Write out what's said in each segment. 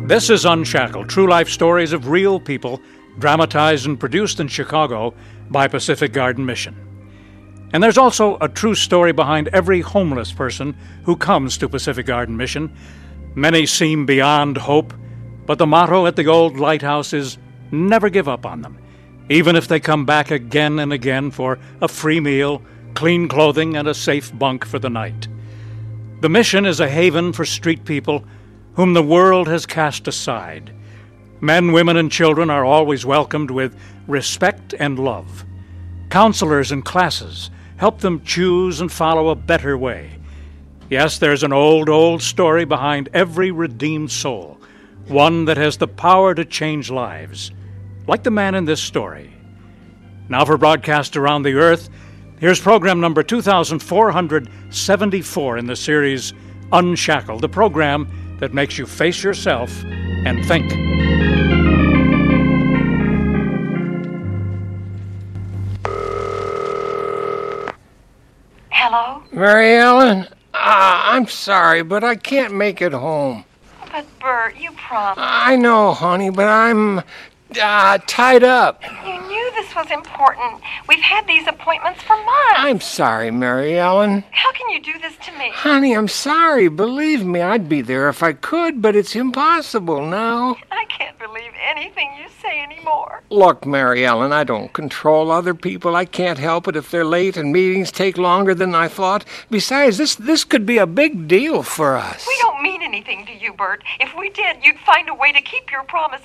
This is Unshackled, true life stories of real people, dramatized and produced in Chicago by Pacific Garden Mission. And there's also a true story behind every homeless person who comes to Pacific Garden Mission. Many seem beyond hope, but the motto at the old lighthouse is never give up on them, even if they come back again and again for a free meal, clean clothing, and a safe bunk for the night. The mission is a haven for street people whom the world has cast aside. Men, women, and children are always welcomed with respect and love. Counselors and classes help them choose and follow a better way. Yes, there's an old story behind every redeemed soul, one that has the power to change lives, like the man in this story. Now for broadcast around the earth, here's program number 2474 in the series Unshackled, the program that makes you face yourself and think. Hello? Mary Ellen, I'm sorry, but I can't make it home. But Bert, you promised. I know, honey, but I'm tied up. You knew this was important. We've had these appointments for months. I'm sorry, Mary Ellen. How can you do this to me? Honey, I'm sorry. Believe me, I'd be there if I could, but it's impossible now. I can't believe anything you say anymore. Look, Mary Ellen, I don't control other people. I can't help it if they're late and meetings take longer than I thought. Besides, this could be a big deal for us. We don't mean anything to you, Bert. If we did, you'd find a way to keep your promises.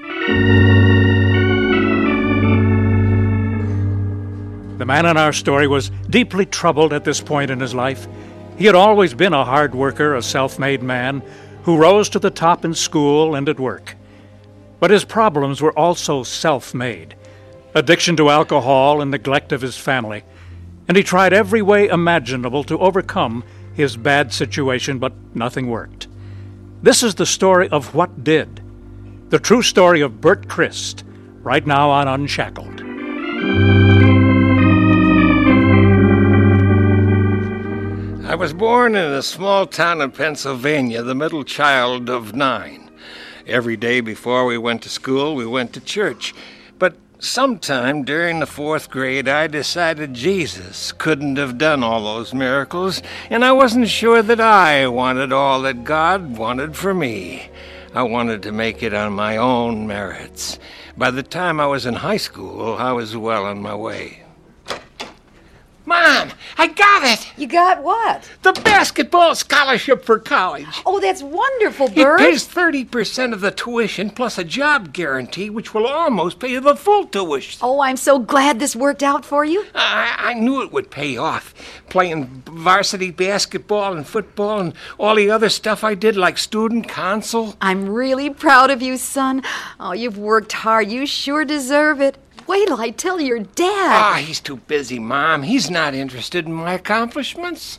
The man in our story was deeply troubled at this point in his life. He had always been a hard worker, a self-made man who rose to the top in school and at work. But his problems were also self-made: addiction to alcohol and neglect of his family. And he tried every way imaginable to overcome his bad situation, but nothing worked. This is the story of what did. The true story of Bert Christ, right now on Unshackled. I was born in a small town in Pennsylvania, the middle child of 9. Every day before we went to school, we went to church. But sometime during the 4th grade, I decided Jesus couldn't have done all those miracles, and I wasn't sure that I wanted all that God wanted for me. I wanted to make it on my own merits. By the time I was in high school, I was well on my way. Mom, I got it! You got what? The basketball scholarship for college. Oh, that's wonderful, Bert. It pays 30% of the tuition plus a job guarantee, which will almost pay the full tuition. Oh, I'm so glad this worked out for you. I knew it would pay off. Playing varsity basketball and football and all the other stuff I did, like student council. I'm really proud of you, son. Oh, you've worked hard. You sure deserve it. Wait till I tell your dad. He's too busy, Mom. He's not interested in my accomplishments.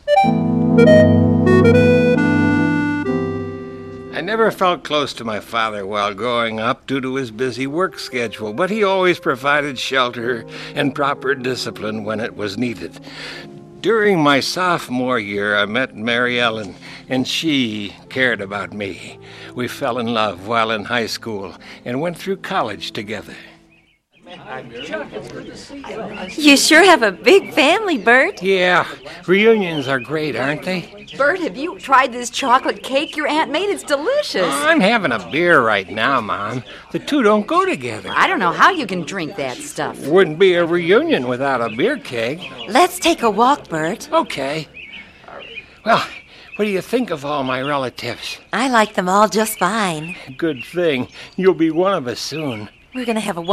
I never felt close to my father while growing up due to his busy work schedule, but he always provided shelter and proper discipline when it was needed. During my sophomore year, I met Mary Ellen, and she cared about me. We fell in love while in high school and went through college together. You sure have a big family, Bert. Yeah, reunions are great, aren't they? Bert, have you tried this chocolate cake your aunt made? It's delicious. I'm having a beer right now, Mom. The two don't go together. I don't know how you can drink that stuff. Wouldn't be a reunion without a beer keg. Let's take a walk, Bert. Okay. Well, what do you think of all my relatives? I like them all just fine. Good thing. You'll be one of us soon. We're going to have a